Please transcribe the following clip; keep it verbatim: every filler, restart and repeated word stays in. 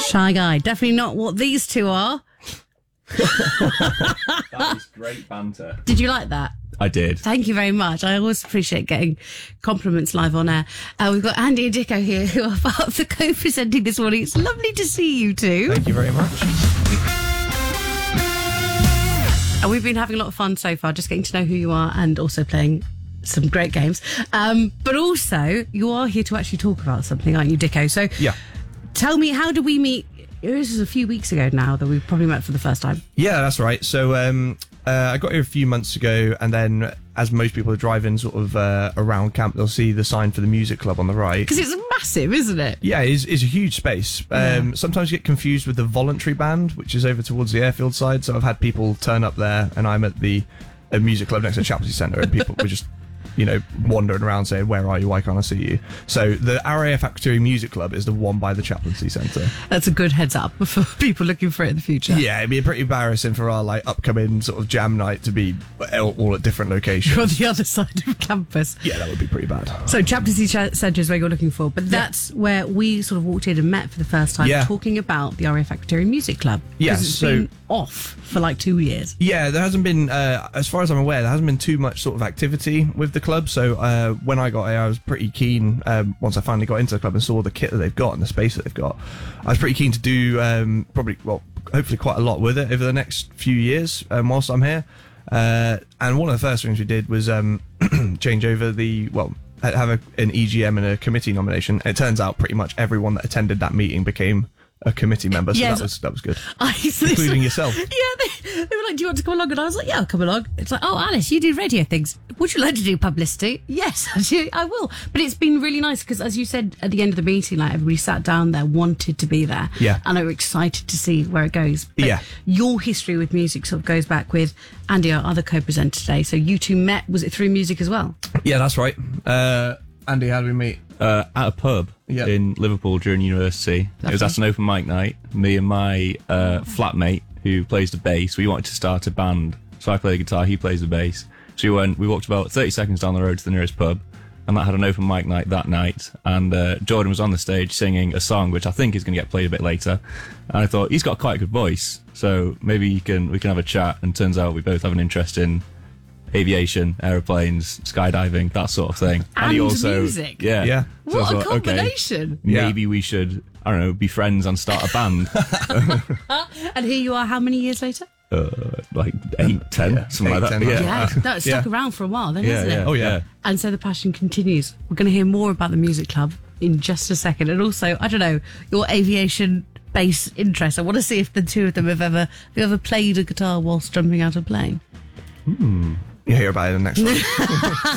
Shy guy. Definitely not what these two are. That is great banter. Did you like that? I did. Thank you very much. I always appreciate getting compliments live on air. Uh, we've got Andy and Dicko here who are part of the co-presenting this morning. It's lovely to see you two. Thank you very much. And we've been having a lot of fun so far, just getting to know who you are and also playing some great games. Um, but also, you are here to actually talk about something, aren't you, Dicko? So Yeah. tell me, how did we meet? This is a few weeks ago now that we probably met for the first time. Yeah, that's right. So um, uh, I got here a few months ago, and then as most people are driving sort of uh, around camp, they'll see the sign for the music club on the right. Because it's massive, isn't it? Yeah, it's, it's a huge space. Um, Yeah. Sometimes you get confused with the voluntary band, which is over towards the airfield side. So I've had people turn up there, and I'm at the a music club next to the Chaplaincy Centre, and people were just, you know, wandering around saying, "Where are you? Why can't I see you?" So the R A F Akrotiri Music Club is the one by the Chaplaincy Centre. That's a good heads up for people looking for it in the future. Yeah, it'd be pretty embarrassing for our like upcoming sort of jam night to be all, all at different locations. You're on the other side of campus. Yeah, that would be pretty bad. So Chaplaincy Centre is where you're looking for, but that's where we sort of walked in and met for the first time, Yeah. talking about the R A F Akrotiri Music Club. Yes, Because it's so- been off for like two years. Yeah, there hasn't been, uh, as far as I'm aware, there hasn't been too much sort of activity with the club. So uh, when I got here, I was pretty keen, um, once I finally got into the club and saw the kit that they've got and the space that they've got, I was pretty keen to do um, probably, well, hopefully quite a lot with it over the next few years um, whilst I'm here. Uh, and one of the first things we did was um, change over the, well, have a, an E G M and a committee nomination. And it turns out pretty much everyone that attended that meeting became a committee member, so Yes. that was that was good. I, Including yourself. Yeah, they, they were like, "Do you want to come along?" And I was like, "Yeah, I'll come along." It's like, "Oh, Alice, you do radio things. Would you like to do publicity?" Yes, actually, I will. But it's been really nice because, as you said at the end of the meeting, like everybody sat down there, wanted to be there, Yeah. and they were excited to see where it goes. But Yeah. your history with music sort of goes back with Andy, our other co-presenter today. So you two met. Was it through music as well? Yeah, that's right. Uh, Andy, how did we meet? Uh, at a pub Yeah. in Liverpool during university. It was at an open mic night. Me and my uh, flatmate, who plays the bass, we wanted to start a band. So I play the guitar, he plays the bass. So we went, we walked about thirty seconds down the road to the nearest pub, and that had an open mic night that night. And uh, Jordan was on the stage singing a song, which I think is going to get played a bit later. And I thought, he's got quite a good voice, so maybe you can we can have a chat. And turns out we both have an interest in aviation, aeroplanes, skydiving, that sort of thing. And he also, music. Yeah. Yeah. So I What a thought, okay, combination! Yeah. maybe we should, I don't know, be friends and start a band. And here you are. How many years later? uh, like eight, ten, Yeah. something Eight, like that. ten, yeah. Yeah, that stuck Yeah. around for a while then, Yeah, hasn't yeah. it? Oh, yeah. And so the passion continues. We're going to hear more about the music club in just a second. And also, I don't know, your aviation base interest. I want to see if the two of them have ever, have you ever played a guitar whilst jumping out of a plane. You hear about it in the next one.